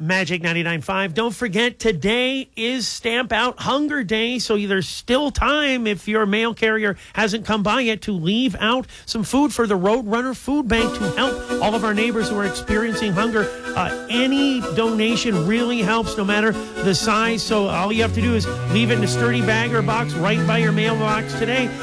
Magic 99.5. Don't forget, today is Stamp Out Hunger Day, so there's still time if your mail carrier hasn't come by yet to leave out some food for the Roadrunner Food Bank to help all of our neighbors who are experiencing hunger. Any donation really helps, no matter the size, so all you have to do is leave it in a sturdy bag or box right by your mailbox today.